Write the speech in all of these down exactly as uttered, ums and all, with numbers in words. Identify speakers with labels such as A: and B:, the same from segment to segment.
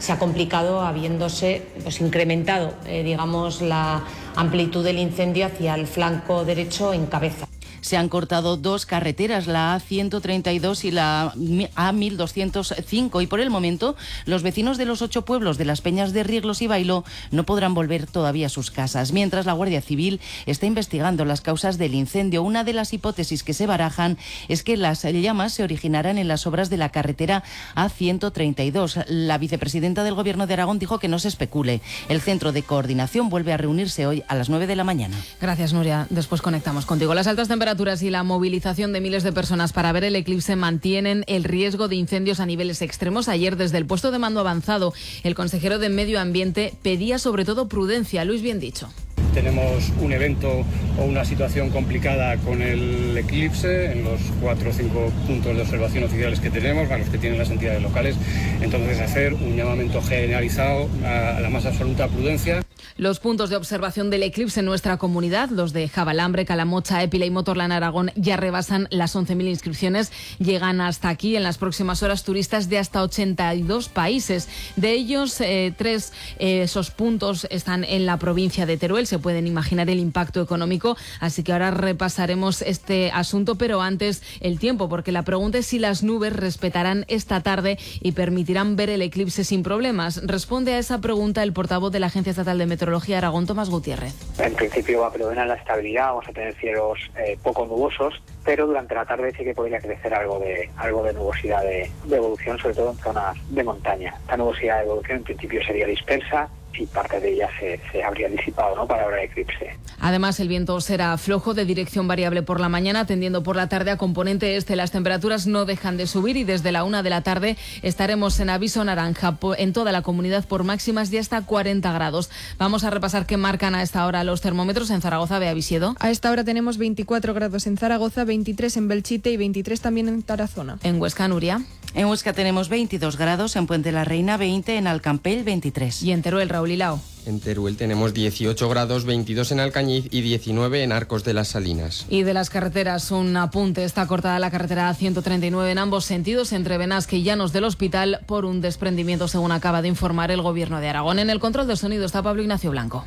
A: se ha complicado habiéndose pues, incrementado, eh, digamos, la amplitud del incendio hacia el flanco derecho en cabeza.
B: Se han cortado dos carreteras, la A ciento treinta y dos y la A mil doscientos cinco, y por el momento los vecinos de los ocho pueblos de Las Peñas de Rieglos y Bailó no podrán volver todavía a sus casas, mientras la Guardia Civil está investigando las causas del incendio. Una de las hipótesis que se barajan es que las llamas se originarán en las obras de la carretera A ciento treinta y dos. La vicepresidenta del Gobierno de Aragón dijo que no se especule. El Centro de Coordinación vuelve a reunirse hoy a las nueve de la mañana.
C: Gracias, Nuria. Después conectamos contigo. Las altas temperaturas y la movilización de miles de personas para ver el eclipse mantienen el riesgo de incendios a niveles extremos. Ayer, desde el puesto de mando avanzado, el consejero de Medio Ambiente pedía sobre todo prudencia. Luis, bien dicho.
D: Tenemos un evento o una situación complicada con el eclipse en los cuatro o cinco puntos de observación oficiales que tenemos, a los que tienen las entidades locales. Entonces, hacer un llamamiento generalizado a la más absoluta prudencia.
C: Los puntos de observación del eclipse en nuestra comunidad, los de Javalambre, Calamocha, Épila y Motorland Aragón, ya rebasan las once mil inscripciones. Llegan hasta aquí en las próximas horas turistas de hasta ochenta y dos países. De ellos, eh, tres eh, esos puntos están en la provincia de Teruel. Se pueden imaginar el impacto económico, así que ahora repasaremos este asunto, pero antes el tiempo, porque la pregunta es si las nubes respetarán esta tarde y permitirán ver el eclipse sin problemas. Responde a esa pregunta el portavoz de la Agencia Estatal de Meteorología Aragón, Tomás Gutiérrez.
E: En principio va a predominar la estabilidad, vamos a tener cielos eh, poco nubosos, pero durante la tarde sí que podría crecer algo de algo de nubosidad de, de evolución, sobre todo en zonas de montaña. Esta nubosidad de evolución en principio sería dispersa y parte de ella se, se habría disipado, ¿no?, para la hora de eclipse.
C: Además, el viento será flojo, de dirección variable por la mañana, tendiendo por la tarde a componente este. Las temperaturas no dejan de subir y desde la una de la tarde estaremos en aviso naranja en toda la comunidad por máximas de hasta cuarenta grados. Vamos a repasar qué marcan a esta hora los termómetros. En Zaragoza, Bea Visiedo.
F: A esta hora tenemos veinticuatro grados en Zaragoza, veintitrés en Belchite y veintitrés también en Tarazona.
C: En Huesca, Nuria.
B: En Huesca tenemos veintidós grados, en Puente la Reina veinte, en Alcampell veintitrés.
C: Y en Teruel, Raúl Hilao.
G: En Teruel tenemos dieciocho grados, veintidós en Alcañiz y diecinueve en Arcos de las Salinas.
C: Y de las carreteras, un apunte. Está cortada la carretera A ciento treinta y nueve en ambos sentidos, entre Benasque y Llanos del Hospital, por un desprendimiento, según acaba de informar el Gobierno de Aragón. En el control del sonido está Pablo Ignacio Blanco.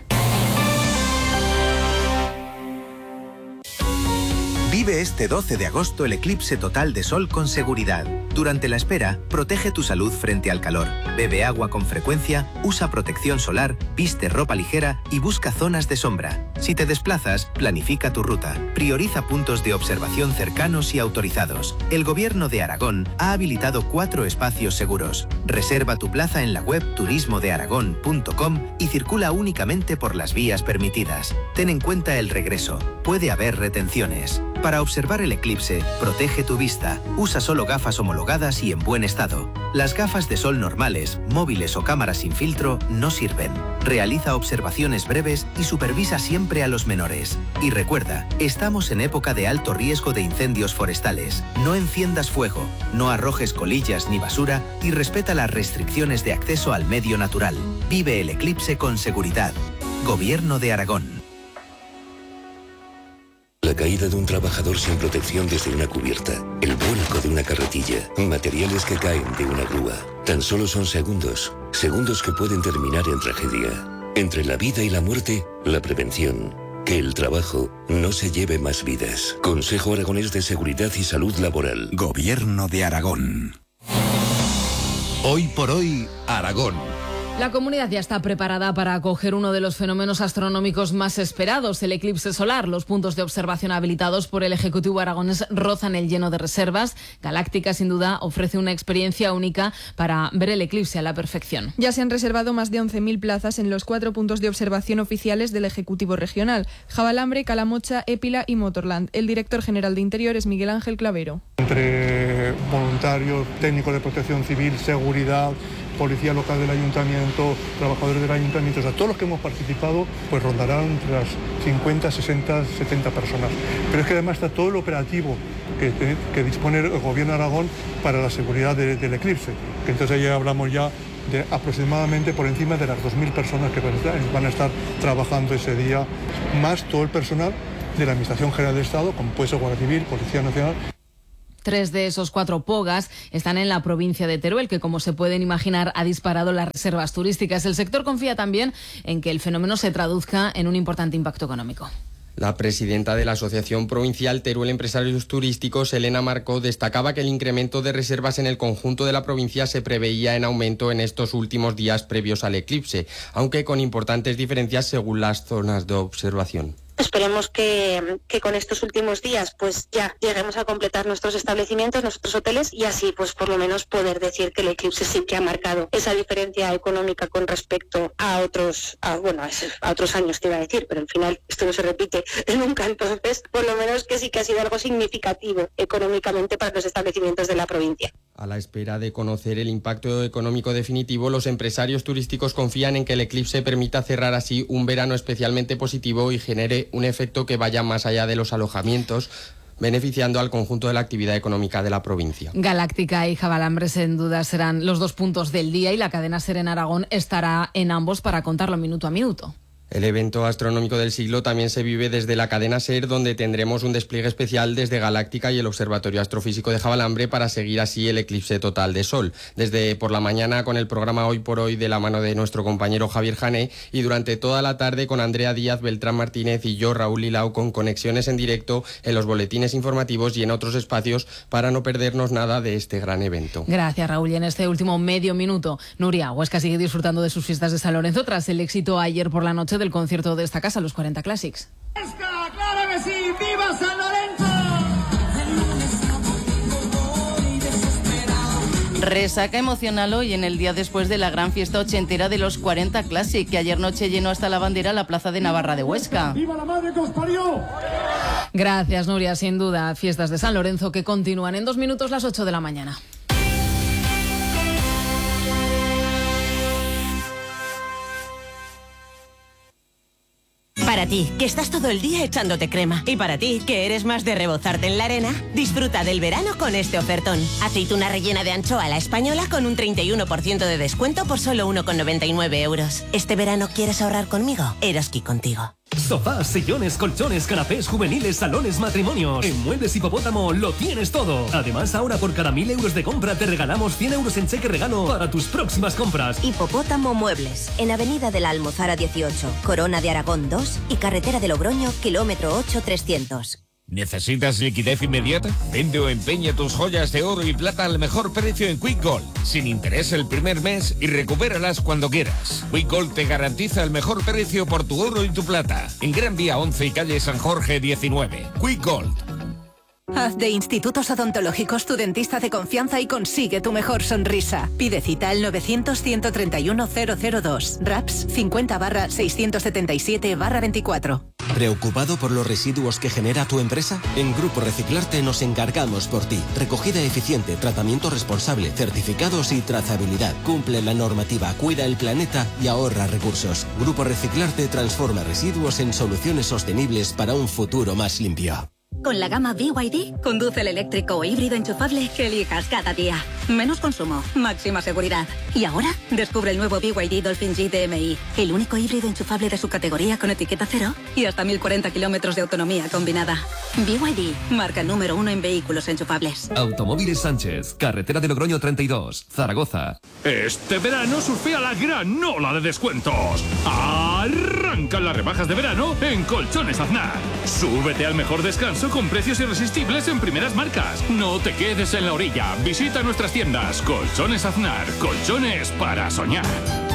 H: Vive este doce de agosto el eclipse total de sol con seguridad. Durante la espera, protege tu salud frente al calor. Bebe agua con frecuencia, usa protección solar, viste ropa ligera y busca zonas de sombra. Si te desplazas, planifica tu ruta. Prioriza puntos de observación cercanos y autorizados. El Gobierno de Aragón ha habilitado cuatro espacios seguros. Reserva tu plaza en la web turismo de aragón punto com y circula únicamente por las vías permitidas. Ten en cuenta el regreso. Puede haber retenciones. Para observar el eclipse, protege tu vista. Usa solo gafas homologadas y en buen estado. Las gafas de sol normales, móviles o cámaras sin filtro no sirven. Realiza observaciones breves y supervisa siempre a los menores. Y recuerda, estamos en época de alto riesgo de incendios forestales. No enciendas fuego, no arrojes colillas ni basura y respeta las restricciones de acceso al medio natural. Vive el eclipse con seguridad. Gobierno de Aragón.
I: La caída de un trabajador sin protección desde una cubierta, el vuelco de una carretilla, materiales que caen de una grúa. Tan solo son segundos, segundos que pueden terminar en tragedia. Entre la vida y la muerte, la prevención. Que el trabajo no se lleve más vidas. Consejo Aragonés de Seguridad y Salud Laboral.
H: Gobierno de Aragón.
J: Hoy por hoy, Aragón.
C: La comunidad ya está preparada para acoger uno de los fenómenos astronómicos más esperados, el eclipse solar. Los puntos de observación habilitados por el Ejecutivo aragonés rozan el lleno de reservas. Galáctica, sin duda, ofrece una experiencia única para ver el eclipse a la perfección.
F: Ya se han reservado más de once mil plazas en los cuatro puntos de observación oficiales del Ejecutivo regional: Javalambre, Calamocha, Épila y Motorland. El director general de Interior es Miguel Ángel Clavero.
K: Entre voluntarios, técnicos de protección civil, seguridad, policía local del ayuntamiento, trabajadores del ayuntamiento, o sea, todos los que hemos participado, pues rondarán entre las cincuenta, sesenta, setenta personas. Pero es que además está todo el operativo que, que dispone el Gobierno de Aragón para la seguridad de, del eclipse, que entonces ya hablamos ya de aproximadamente por encima de las dos mil personas que van a estar, van a estar trabajando ese día, más todo el personal de la Administración General del Estado, como puede ser Guardia Civil, Policía Nacional.
C: Tres de esos cuatro P O G As están en la provincia de Teruel, que como se pueden imaginar ha disparado las reservas turísticas. El sector confía también en que el fenómeno se traduzca en un importante impacto económico.
G: La presidenta de la Asociación Provincial Teruel Empresarios Turísticos, Elena Marcó, destacaba que el incremento de reservas en el conjunto de la provincia se preveía en aumento en estos últimos días previos al eclipse, aunque con importantes diferencias según las zonas de observación.
L: Esperemos que, que con estos últimos días pues ya lleguemos a completar nuestros establecimientos, nuestros hoteles, y así pues por lo menos poder decir que el eclipse sí que ha marcado esa diferencia económica con respecto a otros, a, bueno, a otros años te iba a decir, pero al final esto no se repite nunca, entonces por lo menos que sí que ha sido algo significativo económicamente para los establecimientos de la provincia.
G: A la espera de conocer el impacto económico definitivo, los empresarios turísticos confían en que el eclipse permita cerrar así un verano especialmente positivo y genere un efecto que vaya más allá de los alojamientos, beneficiando al conjunto de la actividad económica de la provincia.
C: Galáctica y Javalambre sin duda serán los dos puntos del día y la cadena SER en Aragón estará en ambos para contarlo minuto a minuto.
G: El evento astronómico del siglo también se vive desde la cadena SER, donde tendremos un despliegue especial desde Galáctica y el Observatorio Astrofísico de Javalambre para seguir así el eclipse total de Sol. Desde por la mañana con el programa Hoy por Hoy de la mano de nuestro compañero Javier Jané y durante toda la tarde con Andrea Díaz, Beltrán Martínez y yo, Raúl Lilau, con conexiones en directo en los boletines informativos y en otros espacios para no perdernos nada de este gran evento.
C: Gracias, Raúl. Y en este último medio minuto, Nuria Huesca sigue disfrutando de sus fiestas de San Lorenzo tras el éxito ayer por la noche del concierto de esta casa, los cuarenta Classics.
M: ¡Claro que sí! ¡Viva San Lorenzo!
B: Resaca emocional hoy en el día después de la gran fiesta ochentera de los cuarenta Classic, que ayer noche llenó hasta la bandera la plaza de Navarra de Huesca.
M: ¡Viva la madre que os parió!
C: Gracias, Nuria. Sin duda, fiestas de San Lorenzo que continúan en dos minutos las ocho de la mañana.
N: Para ti, que estás todo el día echándote crema. Y para ti, que eres más de rebozarte en la arena, disfruta del verano con este ofertón. Aceituna rellena de anchoa a la española con un treinta y uno por ciento de descuento por solo uno con noventa y nueve euros. ¿Este verano quieres ahorrar conmigo? Eroski contigo.
O: Sofás, sillones, colchones, canapés, juveniles, salones, matrimonios. En Muebles Hipopótamo lo tienes todo. Además, ahora por cada mil euros de compra te regalamos cien euros en cheque regalo para tus próximas compras.
P: Hipopótamo Muebles, en Avenida de la Almozara dieciocho, Corona de Aragón dos y Carretera de Logroño, kilómetro ocho trescientos.
Q: ¿Necesitas liquidez inmediata? Vende o empeña tus joyas de oro y plata al mejor precio en Quick Gold, sin interés el primer mes y recupéralas cuando quieras. Quick Gold te garantiza el mejor precio por tu oro y tu plata. En Gran Vía once y calle San Jorge diecinueve. Quick Gold.
R: Haz de Institutos Odontológicos tu dentista de confianza y consigue tu mejor sonrisa. Pide cita al novecientos, ciento treinta y uno, cero cero dos. RAPS cincuenta barra seiscientos setenta y siete barra veinticuatro.
S: ¿Preocupado por los residuos que genera tu empresa? En Grupo Reciclarte nos encargamos por ti. Recogida eficiente, tratamiento responsable, certificados y trazabilidad. Cumple la normativa, cuida el planeta y ahorra recursos. Grupo Reciclarte transforma residuos en soluciones sostenibles para un futuro más limpio.
T: Con la gama B Y D, conduce el eléctrico o híbrido enchufable que elijas cada día. Menos consumo, máxima seguridad. Y ahora, descubre el nuevo B Y D Dolphin G D M I, el único híbrido enchufable de su categoría con etiqueta cero y hasta mil cuarenta kilómetros de autonomía combinada. B Y D, marca número uno en vehículos enchufables.
O: Automóviles Sánchez, carretera de Logroño treinta y dos, Zaragoza.
U: Este verano surfea la gran ola de descuentos. Arrancan las rebajas de verano en Colchones Aznar. Súbete al mejor descanso con precios irresistibles en primeras marcas. No te quedes en la orilla. Visita nuestras tiendas. Colchones Aznar. Colchones para soñar.